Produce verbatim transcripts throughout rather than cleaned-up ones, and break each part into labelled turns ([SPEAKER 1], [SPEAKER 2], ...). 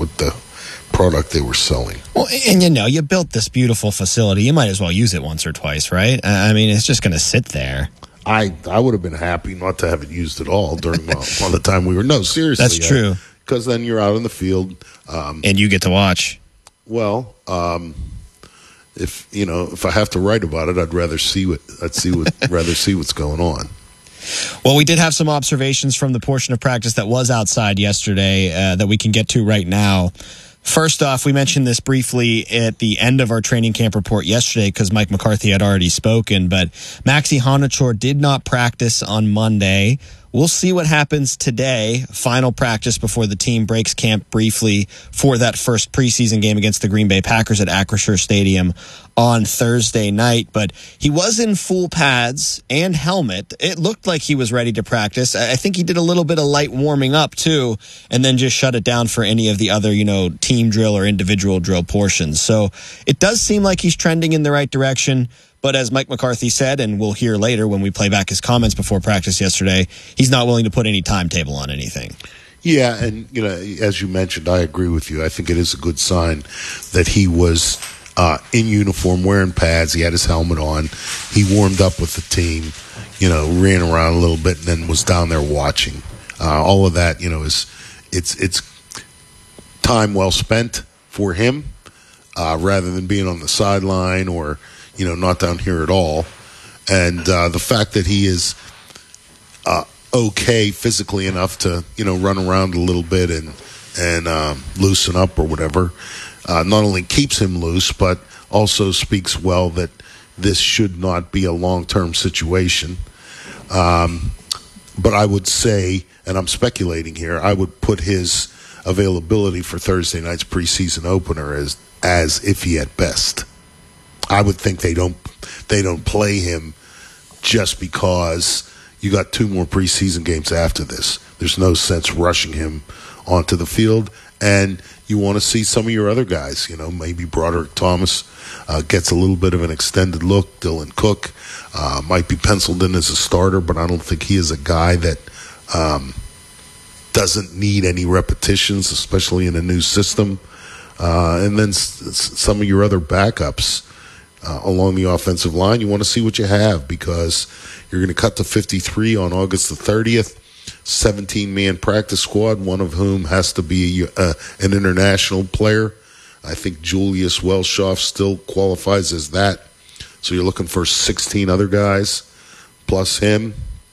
[SPEAKER 1] with the product they were selling.
[SPEAKER 2] Well, and you know, you built this beautiful facility. You might as well use it once or twice, right? I mean, it's just going to sit there.
[SPEAKER 1] I I would have been happy not to have it used at all during the, all the time we were. No, seriously.
[SPEAKER 2] That's true.
[SPEAKER 1] Because then you're out in the field. Um,
[SPEAKER 2] and you get to watch.
[SPEAKER 1] Well, um, if you know, if I have to write about it, I'd rather see what I'd see what rather see what's going on.
[SPEAKER 2] Well, we did have some observations from the portion of practice that was outside yesterday uh, that we can get to right now. First off, we mentioned this briefly at the end of our training camp report yesterday because Mike McCarthy had already spoken, but Maxi Honachor did not practice on Monday. We'll see what happens today, final practice before the team breaks camp briefly for that first preseason game against the Green Bay Packers at Acrisure Stadium on Thursday night. But he was in full pads and helmet. It looked like he was ready to practice. I think he did a little bit of light warming up too, and then just shut it down for any of the other, you know, team drill or individual drill portions. So it does seem like he's trending in the right direction. But as Mike McCarthy said, and we'll hear later when we play back his comments before practice yesterday, he's not willing to put any timetable on anything.
[SPEAKER 1] Yeah, and you know, as you mentioned, I agree with you. I think it is a good sign that he was uh, in uniform, wearing pads. He had his helmet on. He warmed up with the team, you know, ran around a little bit, and then was down there watching. Uh, all of that, you know, is it's it's time well spent for him, uh, rather than being on the sideline or, you know, not down here at all. And uh, the fact that he is uh, okay physically enough to, you know, run around a little bit and and um, loosen up or whatever, uh, not only keeps him loose, but also speaks well that this should not be a long-term situation. Um, but I would say, and I'm speculating here, I would put his availability for Thursday night's preseason opener as as iffy at best. I would think they don't they don't play him just because you got two more preseason games after this. There's no sense rushing him onto the field, and you want to see some of your other guys. You know, maybe Broderick Thomas uh, gets a little bit of an extended look. Dylan Cook uh, might be penciled in as a starter, but I don't think he is a guy that um, doesn't need any repetitions, especially in a new system. Uh, and then s- some of your other backups Uh, along the offensive line, you want to see what you have because you're going to cut to fifty-three on August the thirtieth, seventeen-man practice squad, one of whom has to be uh, an international player. I think Julius Welshoff still qualifies as that. So you're looking for sixteen other guys plus him.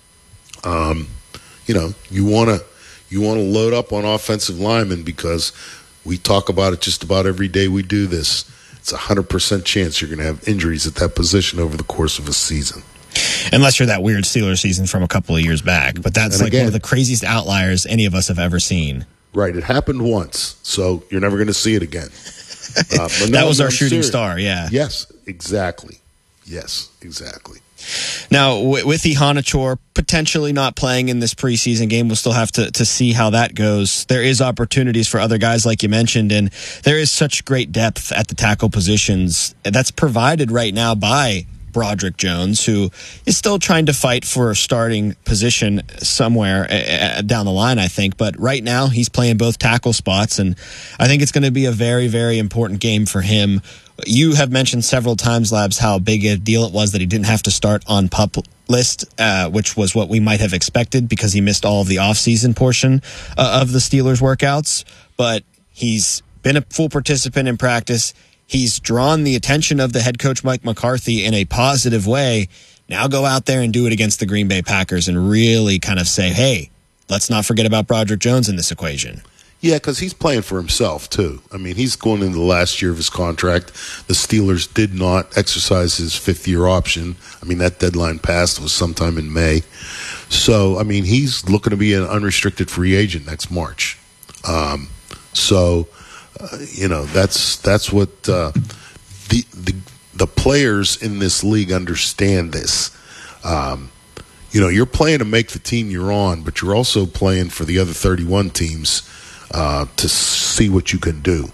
[SPEAKER 1] Um, you know, you want to you want to load up on offensive linemen because we talk about it just about every day we do this. It's a one hundred percent chance you're going to have injuries at that position over the course of a season.
[SPEAKER 2] Unless you're that weird Steelers season from a couple of years back. But that's
[SPEAKER 1] and
[SPEAKER 2] like
[SPEAKER 1] again,
[SPEAKER 2] one of the craziest outliers any of us have ever seen.
[SPEAKER 1] Right. It happened once, so you're never going to see it again. Uh, but no,
[SPEAKER 2] that was our
[SPEAKER 1] I'm
[SPEAKER 2] shooting
[SPEAKER 1] serious.
[SPEAKER 2] star, yeah.
[SPEAKER 1] Yes, exactly. Yes, exactly.
[SPEAKER 2] Now, with the Honachor potentially not playing in this preseason game, we'll still have to, to see how that goes. There is opportunities for other guys, like you mentioned, and there is such great depth at the tackle positions that's provided right now by Broderick Jones, who is still trying to fight for a starting position somewhere uh, down the line, I think. But right now, he's playing both tackle spots, and I think it's going to be a very, very important game for him. You have mentioned several times, Labs, how big a deal it was that he didn't have to start on PUP list, uh, which was what we might have expected because he missed all of the offseason portion uh, of the Steelers workouts. But he's been a full participant in practice. He's drawn the attention of the head coach, Mike McCarthy, in a positive way. Now go out there and do it against the Green Bay Packers and really kind of say, hey, let's not forget about Broderick Jones in this equation.
[SPEAKER 1] Yeah, because he's playing for himself, too. I mean, he's going into the last year of his contract. The Steelers did not exercise his fifth-year option. I mean, that deadline passed was sometime in May. So, I mean, he's looking to be an unrestricted free agent next March. Um, so, uh, you know, that's that's what uh, the, the the players in this league understand this. Um, you know, you're playing to make the team you're on, but you're also playing for the other thirty-one teams Uh, to see what you can do.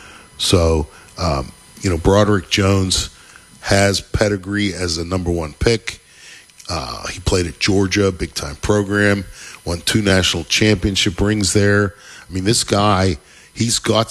[SPEAKER 1] So, um, you know, Broderick Jones has pedigree as a number one pick. Uh, he played at Georgia, big-time program, won two national championship rings there. I mean, this guy, he's got